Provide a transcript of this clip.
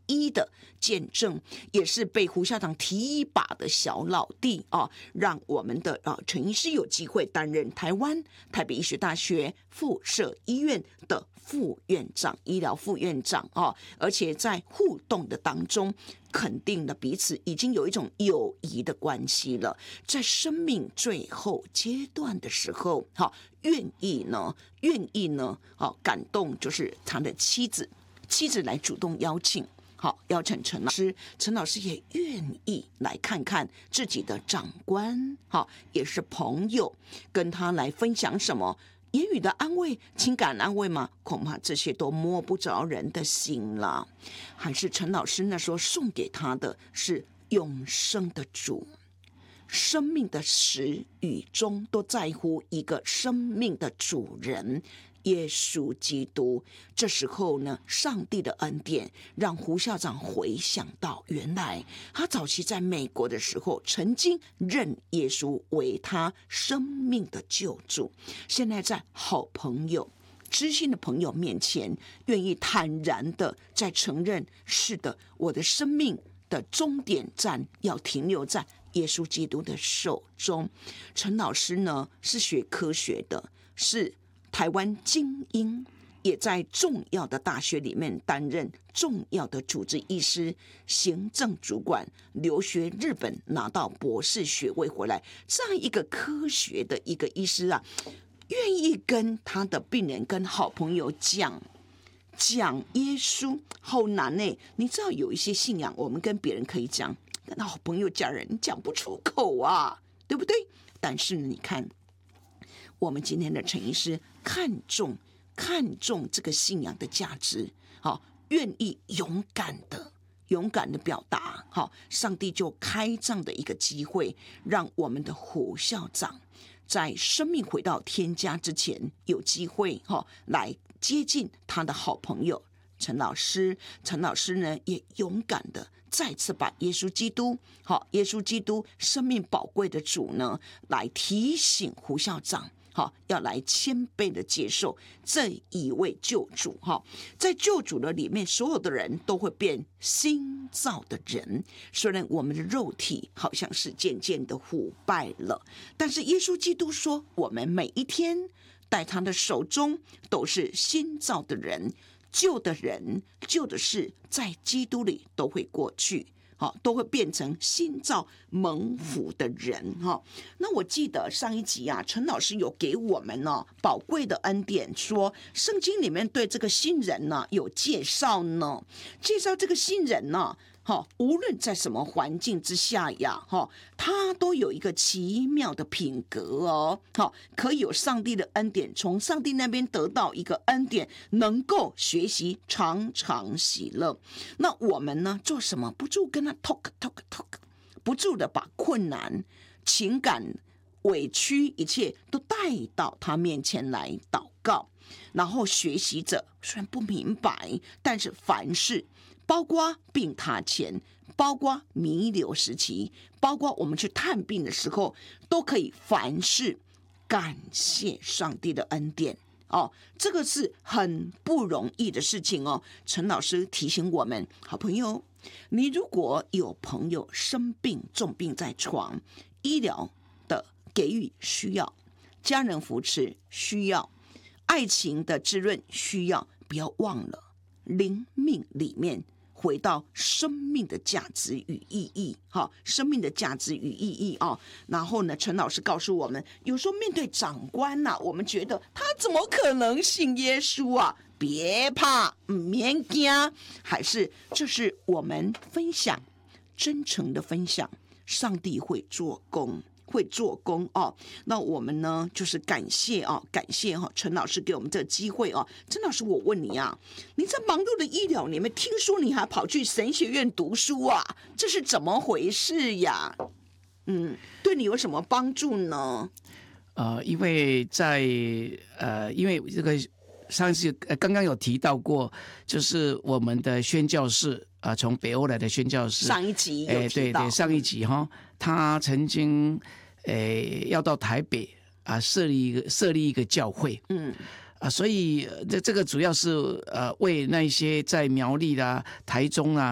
一的见证，也是被胡校长提一把的小老弟啊，让我们的陈医师有机会担任台湾台北医学大学附设医院的副院长、医疗副院长啊，而且在互动的当中，肯定了彼此已经有一种友谊的关系了。在生命最后阶段的时候，愿意呢，感动就是他的妻子来主动邀请。邀请陈老师，陈老师也愿意来看看自己的长官，也是朋友，跟他来分享什么言语的安慰、情感安慰吗？恐怕这些都摸不着人的心了。还是陈老师那时候送给他的是永生的主，生命的始与终都在乎一个生命的主人。耶稣基督。这时候呢，上帝的恩典让胡校长回想到，原来他早期在美国的时候曾经认耶稣为他生命的救主，现在在好朋友知心的朋友面前，愿意坦然的在承认，是的，我的生命的终点站要停留在耶稣基督的手中。陈老师呢是学科学的，是台湾精英，也在重要的大学里面担任重要的主治医师、行政主管，留学日本拿到博士学位回来，这样一个科学的一个医师啊，愿意跟他的病人、跟好朋友讲耶稣，好难呢。你知道有一些信仰，我们跟别人可以讲，跟好朋友、家人讲不出口啊，对不对？但是你看，我们今天的陈医师看重这个信仰的价值，愿意勇敢的表达，上帝就开这样的一个机会，让我们的胡校长在生命回到天家之前，有机会来接近他的好朋友陈老师。陈老师呢，也勇敢的再次把耶稣基督生命宝贵的主呢，来提醒胡校长，要来谦卑的接受这一位救主。在救主的里面，所有的人都会变新造的人。虽然我们的肉体好像是渐渐的腐败了，但是耶稣基督说，我们每一天在他的手中都是新造的人，旧的事在基督里都会过去，都会变成新造蒙福的人。那我记得上一集啊，陈老师有给我们宝贵的恩典，说圣经里面对这个新人呢有介绍这个新人呢，无论在什么环境之下呀，他都有一个奇妙的品格可以有上帝的恩典，从上帝那边得到一个恩典，能够学习常常喜乐。那我们呢，做什么？不住跟他 talk， 不住的把困难、情感、委屈一切都带到他面前来祷告，然后学习着，虽然不明白，但是凡事，包括病榻前，包括弥留时期，包括我们去探病的时候，都可以凡事感谢上帝的恩典。这个是很不容易的事情陈老师提醒我们，好朋友，你如果有朋友生病重病在床，医疗的给予需要，家人扶持需要，爱情的滋润需要，不要忘了灵命里面回到生命的价值与意义，生命的价值与意义然后呢，陈老师告诉我们，有时候面对长官我们觉得他怎么可能信耶稣啊？别怕，免惊，还是这是我们分享，真诚的分享，上帝会做工。那我们呢，就是感谢陈老师给我们这个机会陈老师，我问你你在忙碌的医疗里面，听说你还跑去神学院读书这是怎么回事呀？对你有什么帮助呢？ 因为这个上次刚刚有提到过，就是我们的宣教士从北欧来的宣教士， 上一集有提到， 对，上一集他曾经要到台北设立一个教会，所以这个主要是为那些在苗栗啦、台中